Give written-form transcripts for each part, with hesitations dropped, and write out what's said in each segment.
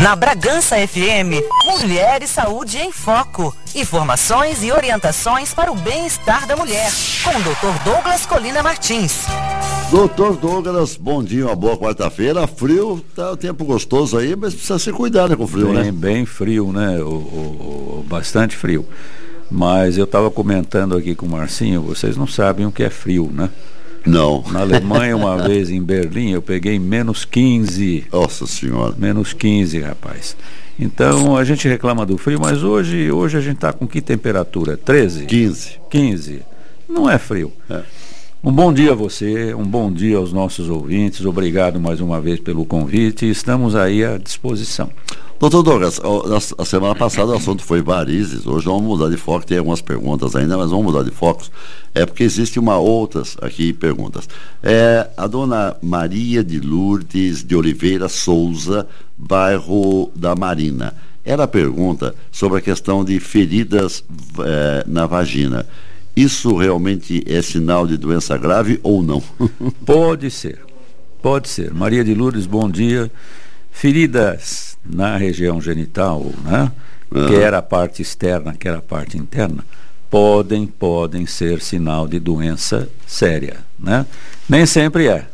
Na Bragança FM, Mulher e Saúde em Foco. Informações e orientações para o bem-estar da mulher. Com o Dr. Douglas Colina Martins. Doutor Douglas, bom dia, uma boa quarta-feira. Frio, tá o tempo gostoso aí, mas precisa se cuidar, né, com o frio, né? Bem frio, né? Bastante frio. Mas eu estava comentando aqui com o Marcinho, vocês não sabem o que é frio, né? Não. Na Alemanha, uma vez em Berlim, eu peguei -15. Nossa senhora. -15, rapaz. Então, a gente reclama do frio, mas hoje a gente está com que temperatura? 13? 15. Não é frio. Um bom dia a você, um bom dia aos nossos ouvintes. Obrigado mais uma vez pelo convite. Estamos aí à disposição. Doutor Douglas, a semana passada o assunto foi varizes, hoje vamos mudar de foco, tem algumas perguntas ainda, mas vamos mudar de foco, porque existe outras aqui perguntas. A dona Maria de Lourdes de Oliveira Souza, bairro da Marina, ela pergunta sobre a questão de feridas na vagina. Isso realmente é sinal de doença grave ou não? Pode ser. Maria de Lourdes, bom dia. Feridas na região genital, né? Quer a parte externa, quer a parte interna, podem ser sinal de doença séria, né? Nem sempre é.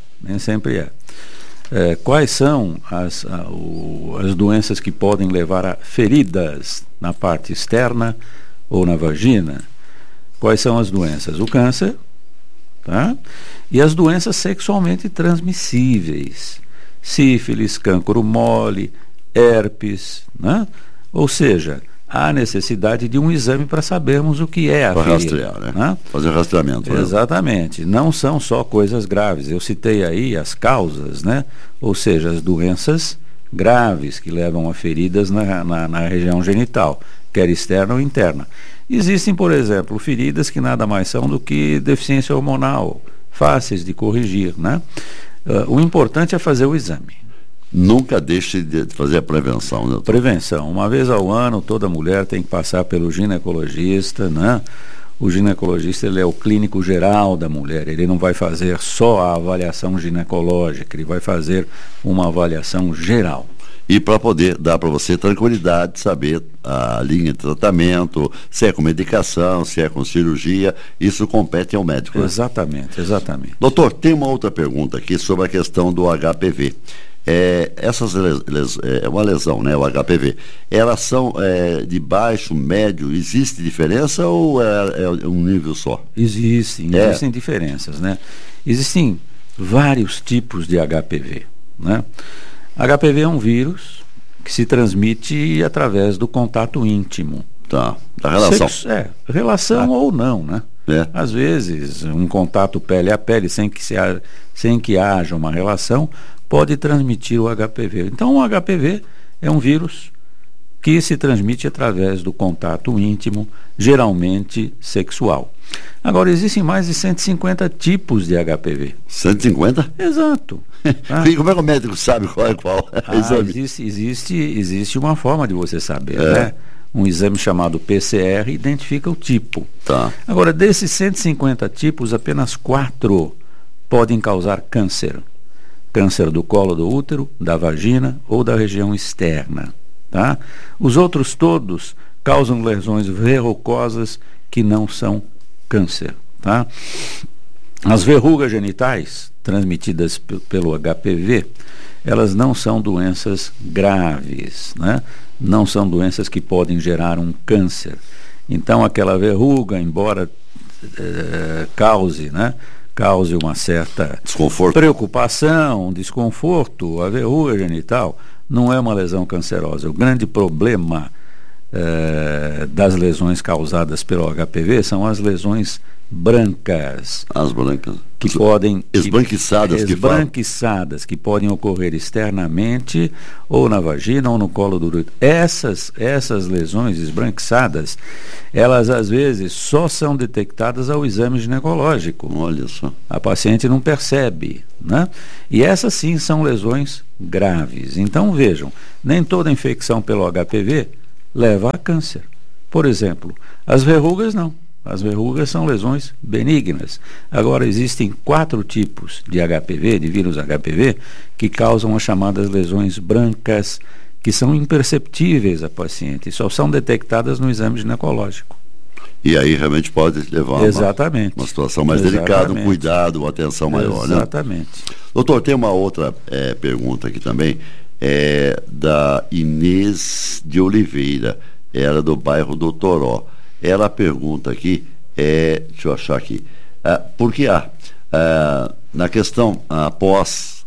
Quais são as doenças que podem levar a feridas na parte externa ou na vagina? Quais são as doenças? O câncer, tá? E as doenças sexualmente transmissíveis. Sífilis, cancro mole, herpes, né? Ou seja, há necessidade de um exame para sabermos o que é a ferida. Rastrear, né? Fazer rastreamento. Exatamente. Não são só coisas graves. Eu citei aí as causas, né? Ou seja, as doenças graves que levam a feridas na região genital, quer externa ou interna. Existem, por exemplo, feridas que nada mais são do que deficiência hormonal, fáceis de corrigir, né? O importante é fazer o exame. Nunca deixe de fazer a prevenção, né? Prevenção. Uma vez ao ano, toda mulher tem que passar pelo ginecologista, né? O ginecologista, ele é o clínico geral da mulher. Ele não vai fazer só a avaliação ginecológica, ele vai fazer uma avaliação geral. E para poder dar para você tranquilidade de saber a linha de tratamento, se é com medicação, se é com cirurgia, isso compete ao médico, né? Exatamente. Doutor, tem uma outra pergunta aqui sobre a questão do HPV. É uma lesão, né, o HPV. Elas são de baixo, médio, existe diferença ou é um nível só? Existem diferenças, né? Existem vários tipos de HPV, né? HPV é um vírus que se transmite através do contato íntimo. Tá, da relação. Relação ou não, né? Às vezes, um contato pele a pele, sem que haja uma relação, pode transmitir o HPV. Então, o HPV é um vírus que se transmite através do contato íntimo, geralmente sexual. Agora, existem mais de 150 tipos de HPV. 150? Exato. Como é que o médico sabe qual é qual? Existe uma forma de você saber, né? Um exame chamado PCR identifica o tipo. Tá. Agora, desses 150 tipos, apenas 4 podem causar câncer. Câncer do colo do útero, da vagina ou da região externa. Tá? Os outros todos causam lesões verrucosas que não são câncer. Tá? As verrugas genitais transmitidas pelo HPV, elas não são doenças graves, né? Não são doenças que podem gerar um câncer. Então, aquela verruga, embora cause uma certa preocupação, desconforto, a verruga genital não é uma lesão cancerosa. O grande problema das lesões causadas pelo HPV são as lesões brancas. As brancas. Que podem... Esbranquiçadas. Que podem ocorrer externamente, ou na vagina, ou no colo do útero. Essas lesões esbranquiçadas, elas às vezes só são detectadas ao exame ginecológico. Olha só. A paciente não percebe, né? E essas sim são lesões graves. Então vejam, nem toda infecção pelo HPV leva a câncer. Por exemplo, as verrugas não. As verrugas são lesões benignas. Agora, existem 4 tipos de HPV, de vírus HPV, que causam as chamadas lesões brancas, que são imperceptíveis a paciente, só são detectadas no exame ginecológico. E aí realmente pode levar Exatamente. uma situação mais delicada, um cuidado, uma atenção maior, Exatamente. Né? Doutor, tem uma outra pergunta aqui também, da Inês de Oliveira, ela do bairro do Toró. Ela pergunta aqui, deixa eu achar aqui, porque na questão após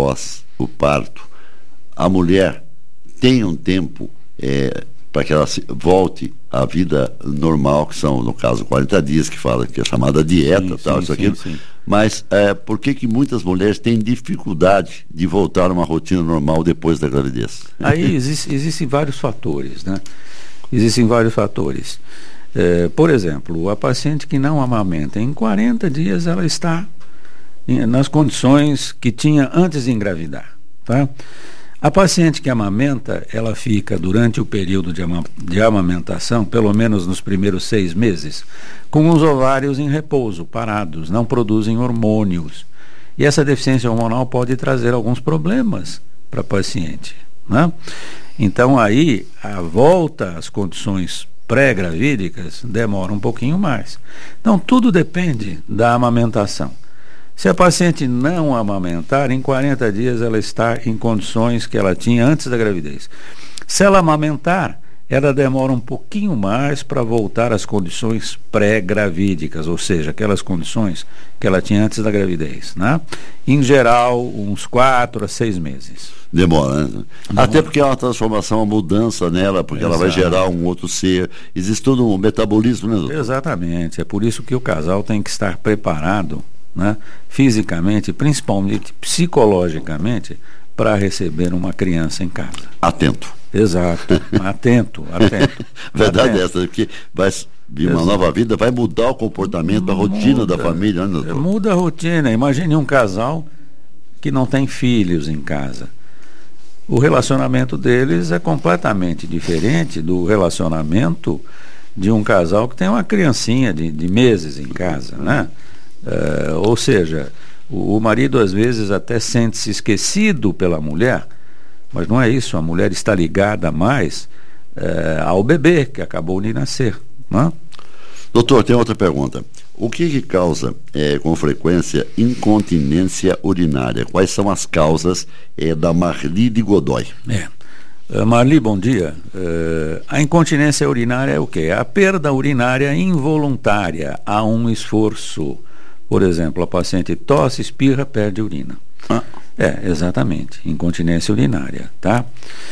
o parto, a mulher tem um tempo para que ela volte à vida normal, que são, no caso, 40 dias, que é chamada dieta, isso aqui. Mas por que muitas mulheres têm dificuldade de voltar a uma rotina normal depois da gravidez? Aí existem vários fatores, né? Existem vários fatores. Por exemplo, a paciente que não amamenta, em 40 dias ela está nas condições que tinha antes de engravidar, tá? A paciente que amamenta, ela fica durante o período de amamentação, pelo menos nos primeiros 6 meses, com os ovários em repouso, parados, não produzem hormônios. E essa deficiência hormonal pode trazer alguns problemas para a paciente, né? Então aí, a volta às condições pré-gravídicas demora um pouquinho mais. Então tudo depende da amamentação. Se a paciente não amamentar, em 40 dias ela está em condições que ela tinha antes da gravidez. Se ela amamentar, ela demora um pouquinho mais para voltar às condições pré-gravídicas, ou seja, aquelas condições que ela tinha antes da gravidez, né? Em geral, uns 4 a 6 meses. Demora, né? Até porque é uma transformação, uma mudança nela, porque ela vai gerar um outro ser. Existe todo um metabolismo, né, doutor? Exatamente. É por isso que o casal tem que estar preparado, né, fisicamente, principalmente psicologicamente, para receber uma criança em casa. Atento. Exato. Atento. Verdade essa, porque vai vir uma nova vida, vai mudar o comportamento, a rotina da família, né, doutor? Muda a rotina. Imagine um casal que não tem filhos em casa. O relacionamento deles é completamente diferente do relacionamento de um casal que tem uma criancinha de meses em casa, né? Ou seja, o marido às vezes até sente-se esquecido pela mulher, mas não é isso, a mulher está ligada mais ao bebê que acabou de nascer, né? Doutor, tem outra pergunta. O que causa com frequência incontinência urinária? Quais são as causas da Marli de Godoy? Marli, bom dia. A incontinência urinária é o quê? A perda urinária involuntária a um esforço. Por exemplo, a paciente tosse, espirra, perde urina. Exatamente, incontinência urinária, tá?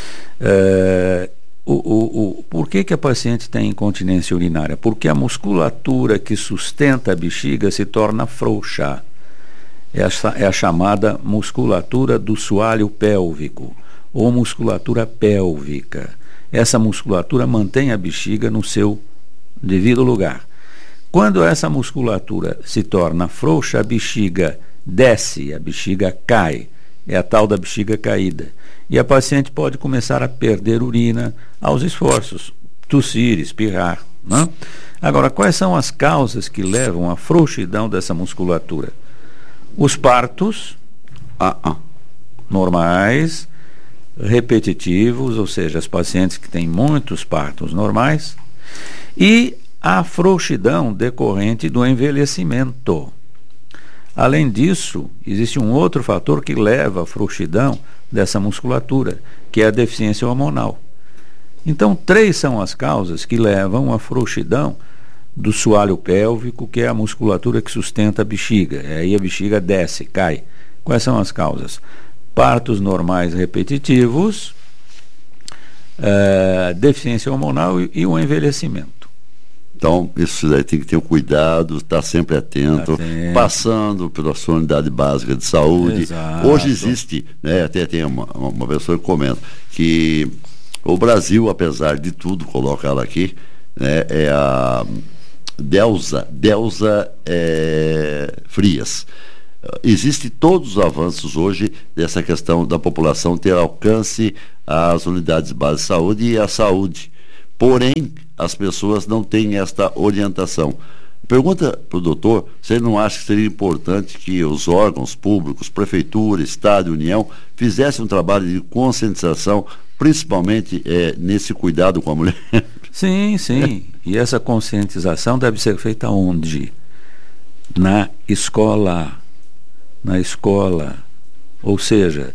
Por que a paciente tem incontinência urinária? Porque a musculatura que sustenta a bexiga se torna frouxa. É a chamada musculatura do soalho pélvico, ou musculatura pélvica. Essa musculatura mantém a bexiga no seu devido lugar. Quando essa musculatura se torna frouxa, a bexiga desce, a bexiga cai. É a tal da bexiga caída. E a paciente pode começar a perder urina aos esforços, tossir, espirrar, né? Agora, quais são as causas que levam à frouxidão dessa musculatura? Os partos normais, repetitivos, ou seja, as pacientes que têm muitos partos normais, e a frouxidão decorrente do envelhecimento. Além disso, existe um outro fator que leva à frouxidão dessa musculatura, que é a deficiência hormonal. Então, 3 são as causas que levam à frouxidão do soalho pélvico, que é a musculatura que sustenta a bexiga. Aí a bexiga desce, cai. Quais são as causas? Partos normais repetitivos, deficiência hormonal e o envelhecimento. Então, isso daí tem que ter um cuidado, estar sempre atento, passando pela sua unidade básica de saúde. Exato. Hoje existe, né, até tem uma pessoa que comenta que o Brasil, apesar de tudo, coloca ela aqui, né, é a Delza Frias. Existem todos os avanços hoje dessa questão da população ter alcance às unidades básicas de saúde e à saúde. Porém, as pessoas não têm esta orientação. Pergunta para o doutor se ele não acha que seria importante que os órgãos públicos, Prefeitura, Estado e União, fizessem um trabalho de conscientização, principalmente nesse cuidado com a mulher. Sim, sim. E essa conscientização deve ser feita onde? Na escola. Na escola. Ou seja,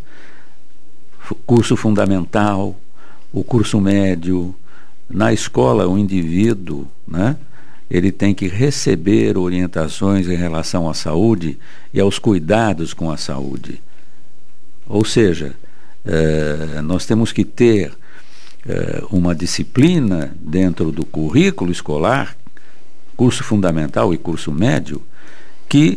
curso fundamental, o curso médio. Na escola, o indivíduo, né, ele tem que receber orientações em relação à saúde e aos cuidados com a saúde. Ou seja, nós temos que ter uma disciplina dentro do currículo escolar, curso fundamental e curso médio, que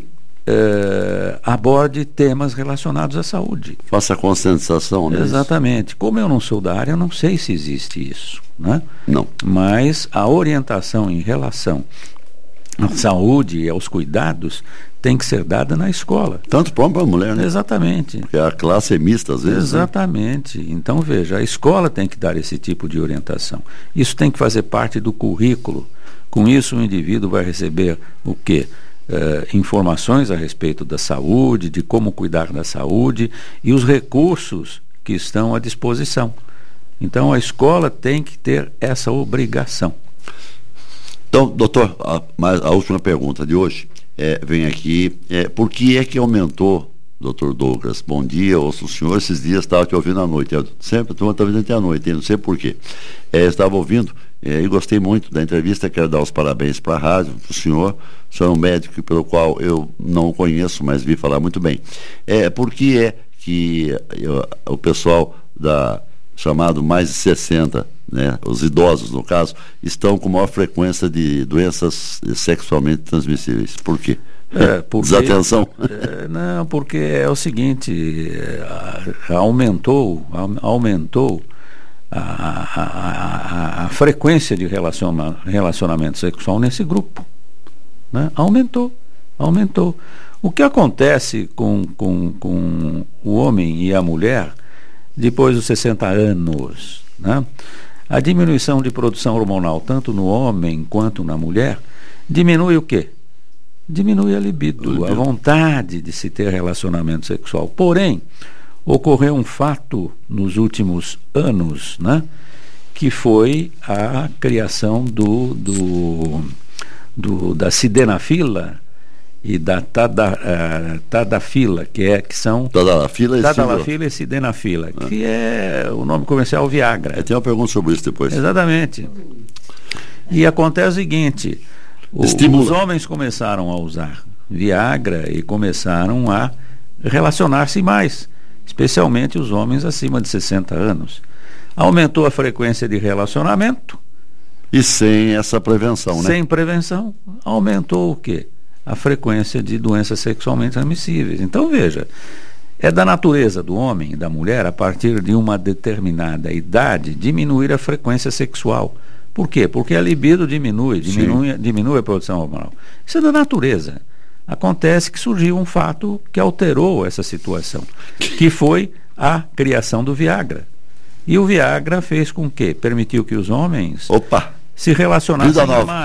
aborde temas relacionados à saúde. Faça a conscientização, né? Exatamente. Como eu não sou da área, eu não sei se existe isso, né? Não. Mas a orientação em relação à saúde e aos cuidados tem que ser dada na escola. Tanto para homem como para mulher, né? Exatamente. Porque a classe é mista, às vezes. Exatamente. Né? Então, veja, a escola tem que dar esse tipo de orientação. Isso tem que fazer parte do currículo. Com isso, o indivíduo vai receber o quê? Informações a respeito da saúde, de como cuidar da saúde e os recursos que estão à disposição. Então a escola tem que ter essa obrigação. Então, doutor, a última pergunta de hoje vem aqui, por que é que aumentou, doutor Douglas? Bom dia, ouço o senhor, esses dias estava te ouvindo à noite, sempre estou ouvindo até à noite, não sei por quê. Estava ouvindo e gostei muito da entrevista, quero dar os parabéns para a rádio, para o senhor é um médico pelo qual eu não o conheço, mas vi falar muito bem. Por que é que o pessoal chamado mais de 60, né, os idosos no caso, estão com maior frequência de doenças sexualmente transmissíveis? Por quê? Desatenção? Não, porque é o seguinte, aumentou a frequência de relacionamento sexual nesse grupo. Né? Aumentou. O que acontece com o homem e a mulher depois dos 60 anos? Né? A diminuição de produção hormonal, tanto no homem quanto na mulher, diminui o quê? Diminui a libido, a vontade de se ter relacionamento sexual. Porém, ocorreu um fato nos últimos anos, né, que foi a criação da sildenafila e da tadalafila, que são tadalafila e sildenafila, que é o nome comercial Viagra. Tem uma pergunta sobre isso depois. Exatamente. E acontece o seguinte, os homens começaram a usar Viagra e começaram a relacionar-se mais, especialmente os homens acima de 60 anos. Aumentou a frequência de relacionamento. E sem essa prevenção, né? Sem prevenção, aumentou o quê? A frequência de doenças sexualmente transmissíveis. Então, veja, é da natureza do homem e da mulher, a partir de uma determinada idade, diminuir a frequência sexual. Por quê? Porque a libido diminui a produção hormonal. Isso é da natureza. Acontece que surgiu um fato que alterou essa situação, que foi a criação do Viagra. E o Viagra fez com que permitiu que os homens se relacionassem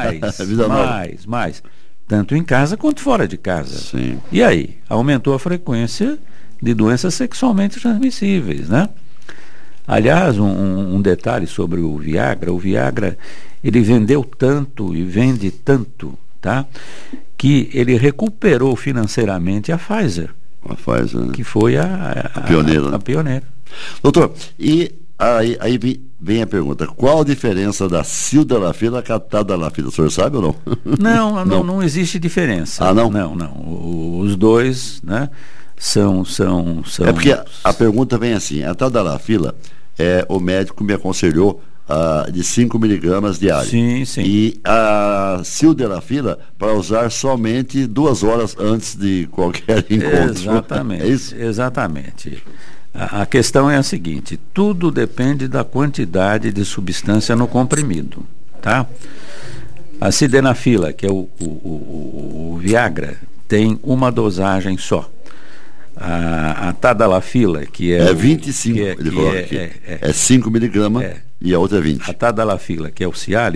mais, tanto em casa quanto fora de casa. Sim. E aí, aumentou a frequência de doenças sexualmente transmissíveis, né? Aliás, um detalhe sobre o Viagra, ele vendeu tanto e vende tanto, tá? Que ele recuperou financeiramente a Pfizer. A Pfizer, né? Que foi a pioneira. A pioneira. Doutor, e aí vem a pergunta, qual a diferença da sildenafila com a tadalafila? O senhor sabe ou não? Não existe diferença. Ah, não? Não. Os dois, né, são... É porque a pergunta vem assim, a tadalafila, o médico me aconselhou de 5 miligramas diário. Sim. E a sildenafila para usar somente 2 horas antes de qualquer encontro. Exatamente. É isso? Exatamente. A questão é a seguinte, tudo depende da quantidade de substância no comprimido, tá? A sildenafila, que é o Viagra, tem uma dosagem só. A tadalafila, que é 25, ele coloca aqui. É 5 miligramas e a outra é 20. A tadalafila, que é o Cialis,